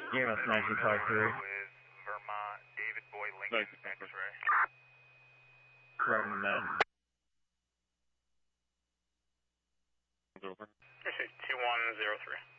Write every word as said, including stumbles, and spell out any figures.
E M S nineteen five three. With Vermont, David Boy Lincoln, X-ray. Roger that. Over. two one zero three.